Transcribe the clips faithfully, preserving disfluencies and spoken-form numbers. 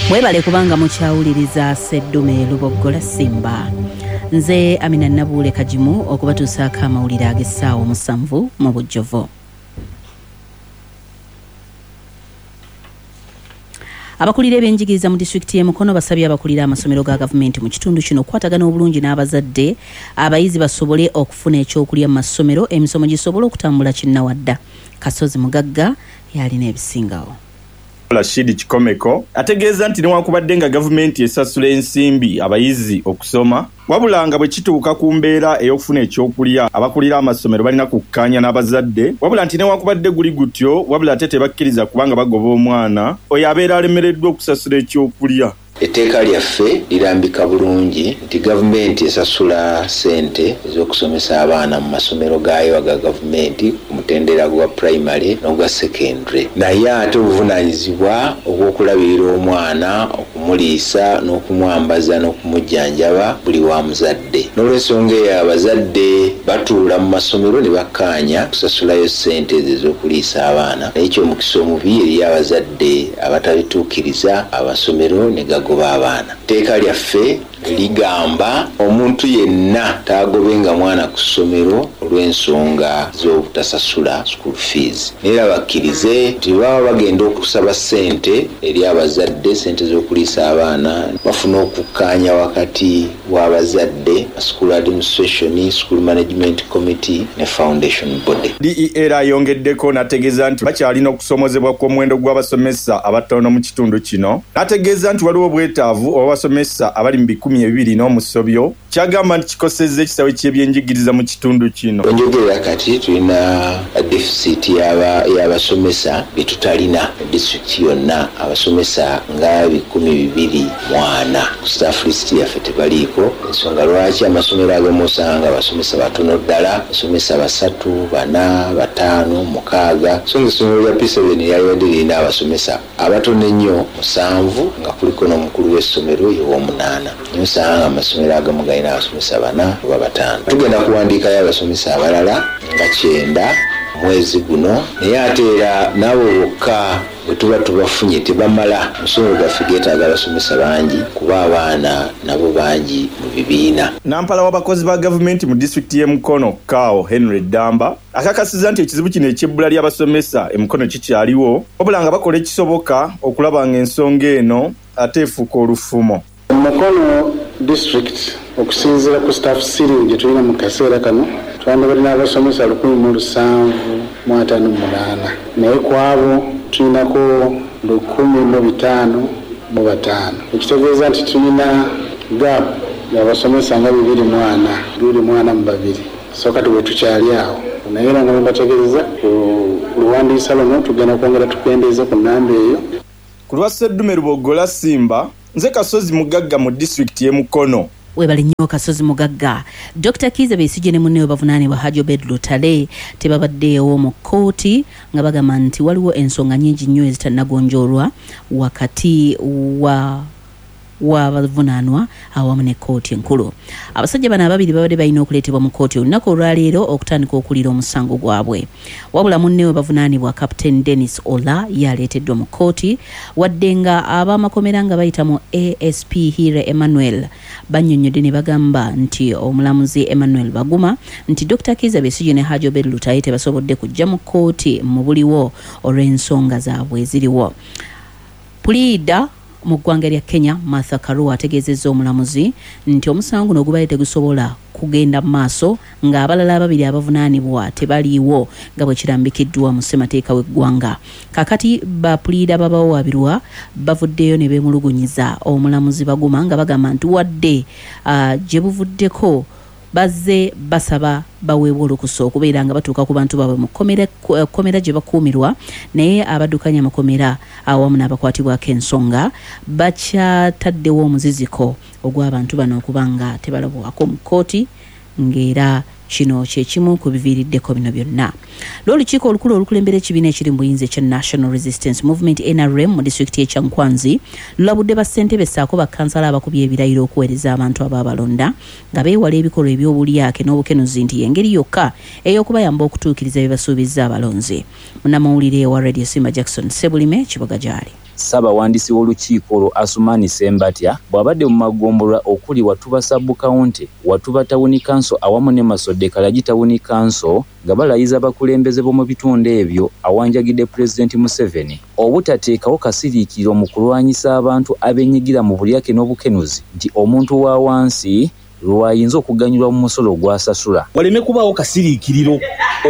Mwebale kubanga mukyawuliriza Seddume Luboggola Simba. Nze Amina Nabuule Kajimu okubatuusaako amawulire ag'essaawa musanvu mu bujjovu. Abakulira ebyenjigiriza mu disitulikiti y'e Mukono basabye abakulira amasomero ga gavumenti mu kitundu kino okukwatagana obulungi n'abazadde abayizi basobole okufuna ekyokulya mu masomero emisomo gisobole okutambula kinnawadda. Kasozi Mugagga yalina ebisingawo. Rashid Kikomeko ategeeza nti newankubadde nga gavumenti esasula ensimbi abayizi okusoma wabulanga bwe kituuka ku mbeera ey'okufuna ekyokulya abakulira amasomero balina kukkaanya n'abazadde wabula nti newankubadde guli gutyo wabula ate tebakkiriza kubanga bagoba omwana oyo abeera alemereddwa okusasula ekyokulya. Etteeka lyaffe lirambika bulungi nti gavumenti esasula ssente ez'okusomesa abaana mu masomero gaayo aga gavumenti ku mutendera gwa primary n'ogwa secondary, naye ate obuvunaanyizibwa obw'okulabirira omwana okumuliisa n'okumwambaza n'okumujjanjaba buli wa muzadde. N'olw'ensonga eyo abazadde batuula mu masomero ne bakkaanya kusasulayo ssente ezo ez'okuliisa abaana, naye ky'omukisa omubi eri abazadde abatabituukiriza amasomero ne gago abaana. Teeka lyaffe ligamba omuntu yenna taagobenga mwana ku ssomero olw'ensonga z'obutasasula school fees. Neera bakkirize nti baba bagenda okusaba ssente eri abazadde, ssente z'okuliisa abaana, bafuna okukkaanya wakati w'abazadde, school administration, school management committee ne foundation body. D E L ayongeddeko n'ategeeza nti bakyalina okusomozebwa kw'omuwendo gw'abasomesa abatono mu kitundu kino. N'ategeeza nti waliwo obwetaavu obw'abasomesa abali mu bikumi ebibiri n'omusobyo, kyagamba nti kikosezza ekisawe ky'ebyenjigiriza mu kitundu kino. Enjogerera kati tulina deficit y'abasomesa bye tutalina disitulikiti yonna, abasomesa nga bikumi bibiri mu ana. Ku staff list yaffe tebaliiko, ensonga lwaki amasomero agamu osanga abasomesa batono ddala, abasomesa basatu, bana, bataano, mukaaga. So ng'essomero lya P seven lyalibadde lirina abasomesa abatono ennyo musanvu nga kuliko n'omukulu w'essomero ye w'omunaana. Nyosanga amasomero agamu galina abasomesa bana oba bataano. Tugenda kuwandiikayo abasomesa abalala nga kyenda mwezi guno, naye ate era nabo bokka bwe tuba tubafunye tebamala. Amasomero gaffe geetaaga abasomesa bangi kuba abaana nabo bangi mu bibiina. Nampala w'abakozi ba gavumenti mu disitulikiti y'e Mukono Kaawo Henry Damba akakasiza nti ekizibu kino eky'ebbula ly'abasomesa e Mukono kikyaliwo wabula nga bakola ekisoboka okulaba ng'ensonga eno ate efuuka olufumo. Mukono district okusinziira ku staff ceiling gye tulina mu kaseera kano twandibadde abasomesa lukumi mu lusanvu mu ataano mu munaana, naye ku abo tulinako lukumi mu bitaano mu bataano, ekitegeeza nti tulina gap y'abasomesa nga bibiri mu ana bibiri mu ana mu babiri. So kati bwe tukyali awo, naye era nga mbategeeza ku luwandiisa luno tugenda kwongera tukendeeze ku nnamba eyo. Ku lwa Seddume Luboggola Simba, nze Kasozi Mugagga mu disitulikiti y'e Mukono. Webale nnyo Kasozi Mugagga. Doctor Kizza Besigye ne munne bavunaanibwa Hajji Obed Lutale tebabaddeewo mu kkooti nga bagamba nti waliwo ensonga nnyingi nnyo ezitanagonjoolwa wakati wa w'abavunaanwa awamu ne kkooti enkulu. Abasajja bano ababiri babadde balina okuleetebwa mu kkooti olunaku olwaleero okutandika okuliira omusango gwabwe. Wabula munne we bavunaanibwa Captain Dennis Ola yaleeteddwa mu kkooti wadde nga ab'amakomera nga bayita mu A S P Hire Emmanuel bannyonnyodde ne bagamba nti omulamuzi Emmanuel Baguma nti Doctor Kizza Besigye ne Hajji Obed Lutale tebasobodde kujja mu kkooti mu buliwo olw'ensonga zaabwe eziriwo. Puliida mu ggwanga lya Kenya Martha Karua ategeezezza omulamuzi nti omusango guno gubaye tegusobola kugenda mu maaso ng'abalala ababiri abavunaanibwa tebaliiwo nga bwe kirambikiddwa mu ssemateeka w'eggwanga. Kakati bapuliida babawabirwa bavuddeyo ne beemulugunyiza omulamuzi Baguma nga bagamba nti wadde uh, gye buvuddeko bazze basaba baweebwa olukusa okubeera nga batuuka ku bantu baabwe mu kkomera gye bakuumirwa, naye abaddukanya amakomera awamu n'abakwatibwako ensonga bakyataddewo omuziziko ogw'abantu bano okuba nga tebalabwako mu kkooti ng'era kino kyekimu ku biviiriddeko bino byonna. L'olukiiko olukulu olukulembera ekibiina ekiri mu buyinza ekya National Resistance Movement N R M mu disitulikiti y'e Kyankwanzi lulabudde bassentebe ssaako bakkansala abakubye ebirayiro okuweereza abantu abaabalonda nga beewala ebikolwa eby'obulyake n'obukenuzi nti y'engeri yokka ey'okubayamba okutuukiriza bye basuubizza abalonzi. Munnamawulire wa Radio Simba Jackson Sebulime Kiboga gy'ali. Ssaabawandiisi w'olukiiko olwo Asumani Sembatya bw'abadde mu magombolwa okuli Watuba Sub County, Watuba Town Council awamu ne Masodde Kalagi Town Council nga balayiza abakulembeze b'omu bitundu ebyo awanjagidde Pulezidenti Museveni obutateekawo kasiriikiriro mu kulwanyisa abantu abeenyigira mu bulyake n'obukenuzi nti omuntu wa wansi lwayinza okuganyulwa mu musolo gw'asasula. Waleme kubaawo kasiriikiriro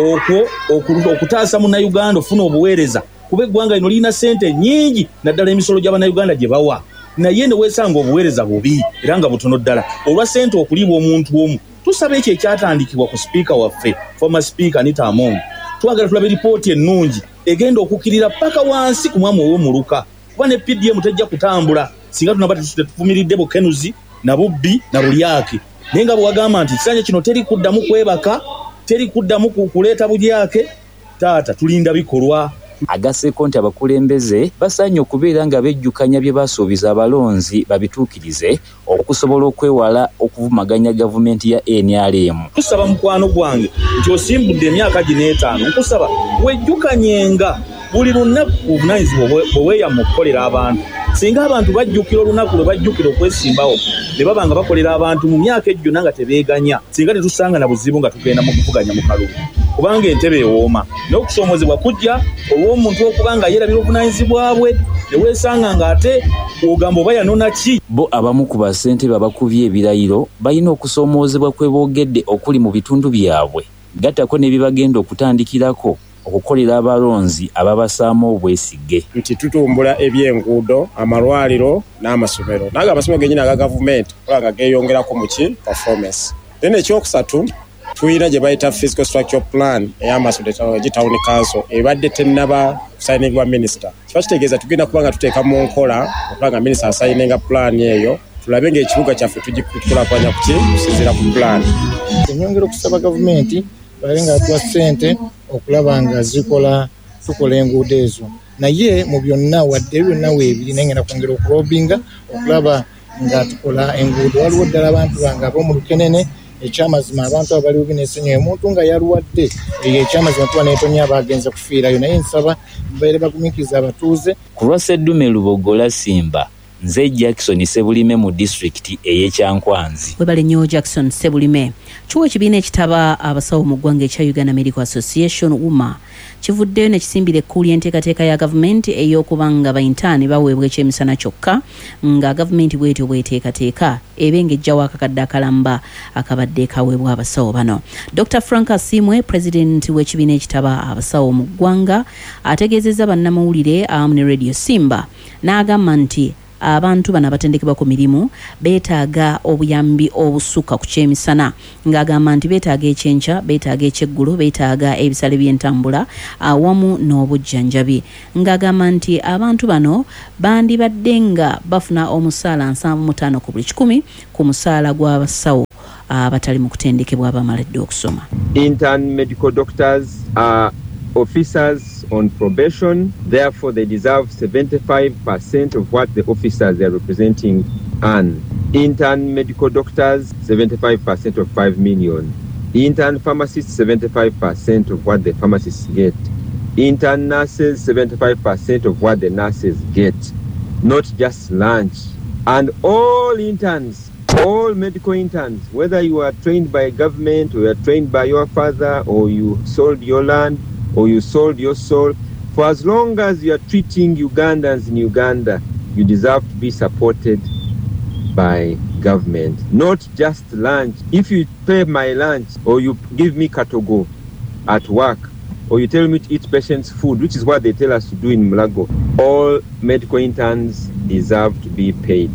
okwo okutaasa munnayuganda ofuna obuweereza kuba eggwanga lino lirina ssente nnyingi naddala emisolo gy'abannayuganda gye bawa naye ne weesanga obuweereza bubi era nga butono ddala olwa ssente okuliibwa omuntu omu. Tusaba ekyo ekyatandikibwa ku sipiika waffe former speaker Anita Among. Twagala tulabe lipooti ennungi egenda okukkirira paka wansi ku mwami ow'omuluka kuba ne P D M tejja kutambula singa tunaba tetufumiridde bukenuzi na bubbi na bulyake. Naye nga bwe wagamba nti kisanja kino teri kuddamu kwebaka, teri kuddamu kuleeta bulyake, taata tulinda bikolwa. Agasseeko nti abakulembeze basaanye okubeera nga bejjukanya bye basuubiza abalonzi babituukirize okusobola okwewala okuvumaganya gavumenti ya N R M. Tusaba mukwano gwange nti osimbudde emyaka gino etaano nkusaba wejjukanyenga buli lunaku obuvunaanyizibwa bwe weeyama okukolera abantu. Singa abantu bajjukira olunaku lwe bajjukira okwesimbawo ne baba nga bakolera abantu mu myaka ejjuna nga tebeeganya, singa tetusanga na buzibu nga tugenda mu kuvuganya mu kalulu kubanga entebe ewooma n'okusoomozebwa kujja olw'omuntu okuba nga yeerabira obuvunaanyizibwa bwe ne weesanga ng'ate ogamba oba yanona ki. Bo abamu ku bassentebe abakubye ebirayiro balina okusoomoozebwa kwe boogedde okuli mu bitundu byabwe gattako ne bye bagenda okutandikirako okukolera abalonzi ababasaamu obwesige nti tutumbula ebyenguudo, amalwaliro n'amasomero naga amasomero genyina aga gavumenti olanga geeyongerako mu ki performance. Then ekyokusatu tuyina gye bayita physical structure plan ey'Amasodde Town Council ebadde tennaba kusayiningibwa minisita. Kiba kitegeeza tugenda kuba nga tuteeka mu nkola okuba nga minisita asayininga plan eyo tulabe ng'ekibuga kyaffe tugikulaakulanya ku ki kusinziira ku plan. Enyongera okusaba gavumenti bali nga atuwa ssente okulaba nga zikola tukola enguudo ezo naye mu byonna wadde byonna weebiri naye ngenda kwongera okulobinga okulaba nga tukola enguudo. Waliwo ddala abantu bange ab'omu Lukenene ekyamazima abantu abaliwo binesenyo omuntu nga yalwadde ekyamazima tuba neetonya abagenze kufiirayo naye nsaba babeere bagumikiriza abatuuze. Ku lwa Sseddume Lubogola Simba nze Jackson Sebulime mu district ey'Ekyankwanzi. Webale nnyo Jackson Sebulime. Kiwa ekibiina ekitaba abasawo mu ggwanga ekya Uganda Medical Association U M A kivuddeyo ne kisimbira ekkuuli enteekateeka ya gavumenti ey'okuba nga bayintaani baweebwa ekyemisana kyokka nga gavumenti bwetyo bweteekateeka ebe ng'ejjawo akakadde akalamba akabadde kaweebwa abasawo bano. Doctor Frank Asimwe, pulezidenti w'ekibiina ekitaba abasawo mu ggwanga, ategeezezza bannamawulire awamu ne Radio Simba n'agamba nti abantu bano abatendekebwa ku mirimu beetaaga obuyambi obusukka ku kyemisana ng'agamba nti beetaaga ekyenkya, beetaaga ekyeggulo, beetaaga ebisale by'entambula awamu n'obujjanjabi. Ng'agamba nti abantu bano bandibadde nga bafuna omusaala nsanvu mu ttaano ku buli kikumi ku musaala gw'abasawo abatali mu kutendekebwa abamaledde okusoma. Intern medical doctors are officers on probation, therefore they deserve seventy-five percent of what the officers they are representing earn. Intern medical doctors, seventy-five percent of five million. Intern pharmacists, seventy-five percent of what the pharmacists get. Intern nurses, seventy-five percent of what the nurses get. Not just lunch. And all interns, all medical interns, whether you are trained by government or you are trained by your father or you sold your land or you sold your soul, for as long as you are treating Ugandans in Uganda, you deserve to be supported by government, not just lunch. If you pay my lunch or you give me katogo at work or you tell me to eat patients' food, which is what they tell us to do in Mulago, all medical interns deserve to be paid.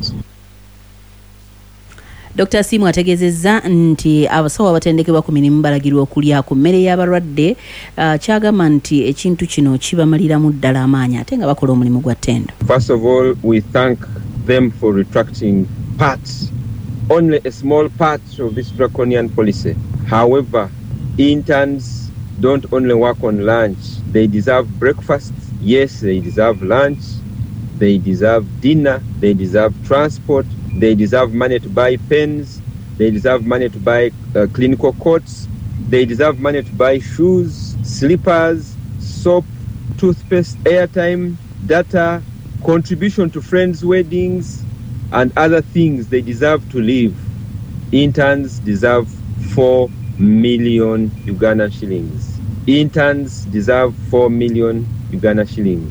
Doctor Simu ategeezezza nti abasawo abatendekebwa ku mirimu balagirwa okulya ku mmere y'abalwadde uh, kyagamba nti ekintu kino kibamaliramu ddala amaanyi ate nga bakola omulimu gwa ttendo. First of all, we thank them for retracting parts, only a small part of this draconian policy. However, interns don't only work on lunch. They deserve breakfast. Yes, they deserve lunch. They deserve dinner. They deserve transport. They deserve money to buy pens. They deserve money to buy uh, clinical coats. They deserve money to buy shoes, slippers, soap, toothpaste, airtime, data, contribution to friends' weddings, and other things they deserve to live. Interns deserve four million Uganda shillings. Interns deserve four million Uganda shillings.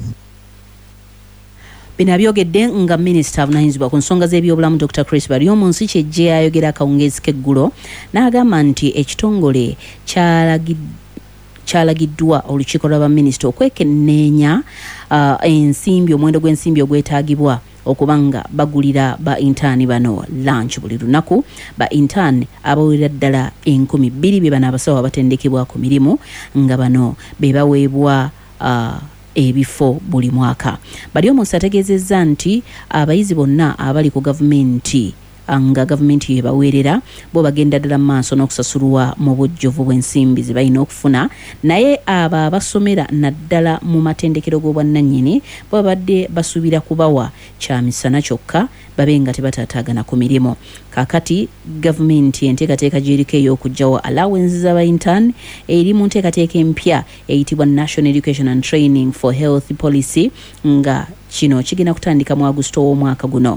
Bino abyogedde nga minisita avunanyizibwa ku nsonga z'ebyobulamu Doctor Chris Baryo mu nsi kyejje ayogera akawungeezi k'eggulo n'agamba nti ekitongole kyalagiddwa olukiiko lw'abaminisita okwekenneenya uh, ensimbi omuwendo gw'ensimbi ogwetaagibwa okubanga bagulira ba intaani bano lunch buli lunaku. Ba intaani abawera ddala enkumi bbiri be bano abasawo abatendekebwa ku mirimu nga bano be baweebwa uh, ebifo buli mwaka. Bali omusa ategeezezza nti abayizi bonna abali ku gavumenti nga gavumenti yebaweerera bo bagenda ddala mu maaso n'okusasulwa mu bujjuvu bw'ensimbi ze balina okufuna, naye abo abasomera naddala mu matendekero g'obwannannyini bo babadde basuubira kubawa kyamisana kyokka babe nga tebatataagana ku mirimu. Kakati gavumenti enteekateeka gy'eriko ey'okugyawo allowances z'abayintaani eri mu nteekateeka empya eyitibwa National Education and Training for Health Policy nga kino kigenda kutandika mu Agusto w'omwaka guno.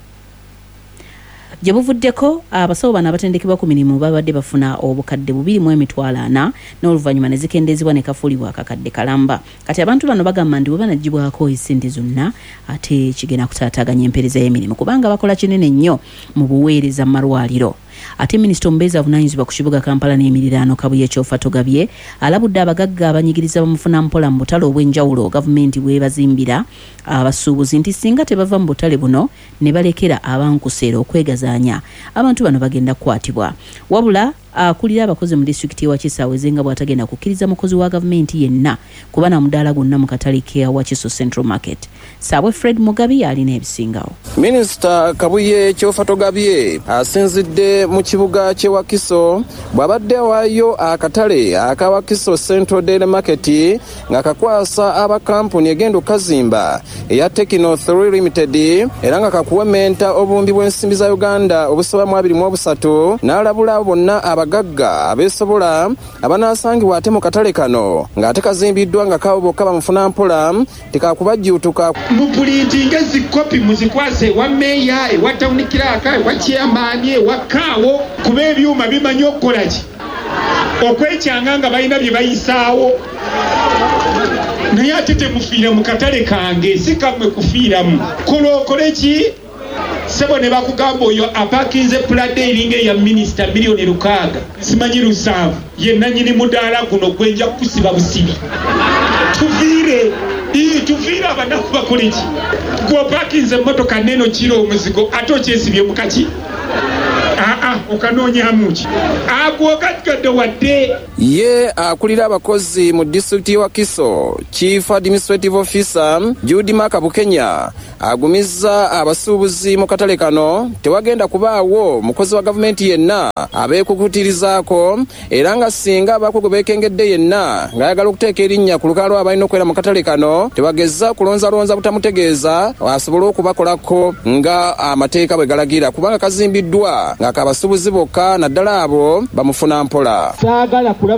Gye buvuddeko abasawo bano abatendekebwa ku mirimu babadde bafuna obukadde bubiri mu emitwalo ana n'oluvannyuma ne zikendeezebwa ne kafuulibwa akakadde kalamba. Kati abantu bano bagamba nti bwe banaggyibwako ensente zonna ate kigenda kutaataaganya empeereza y'emirimu kubanga bakola kinene nnyo mu buweereza mu malwaliro. Ate minisita omubeezi avunaanyizibwa ku kibuga Kampala n'emiriraano Kabuye Kyofa Togabye alabudde abagagga abanyigiriza bamufuna mpola mu butale obw'enjawulo gavumenti bwebazimbira abasuubuzi nti singa tebava mu butale buno ne balekera abankuseera okwegazaanya abantu bano bagenda kukwatibwa. Wabula akulira abakozi mu disitulikiti ewa Kisaawe zenga bw'atagenda kukkiriza mukozi wa gavumenti yenna kuba na mudaala gwonna mu katale k'ewa Wakiso Central Market. Saabwe Fred Mugabi alina ebisingawo. Minisita Kabuye Kyofa Togabye asinzidde mu kibuga ky'e Wakiso bw'abadde awaayo akatale aka Wakiso Central Dairy Market nga kakwasa aba kampuni egenda okazimba eya Tekino three Limited era nga kakuwementa obumbi bw'ensimbi za Uganda obusoba mu abiri mu busatu n'alabula bonna abagagga abeesobola abanaasangibwa ate mu katale kano ng'ate kazimbiddwa nga kawoboka bamufuna mpola tekakubajjuutuka. Mupulintinga zikopi muzikwase wa meya ewa tawuni kiraka ewa chairman ewa kawo kuba ebyuma bimanyi okukola ki okwekyanga nga balina bye bayisaawo naye ate temufiire mu katale kange si kammwe kufiiramu kola okole ki sebo ne bakugamba oyo apakinze pulade eringa eya minisita miliyoni lukaaga simanyi lusanvu yenna nyini mudaala guno gwenja kukusiba busibi. Tuviire ii tuviire abanaku bakole ki gwopakinze emmotoka neno kiro omuzigo ate okyesibye mukaki aa okanonyamu ki agwogatgadde wadde. Ye akulira abakozi mu disitulikiti y'e Wakiso Chief Administrative Officer Judy Makabukenya agumizza abasuubuzi mu katale kano tewagenda kubaawo mukozi wa gavumenti yenna abeekukutirizaako era nga singa abakugu beekengedde yenna ng'ayagala okuteeka erinnya ku lukalwa abalina okubeera mu katale kano tebagezza kulonzalonza butamutegeeza asobole okubakolako nga amateeka bwe galagira kubanga kazimbiddwa nga kabasuubuzi bokka naddala abo bamufuna mpola.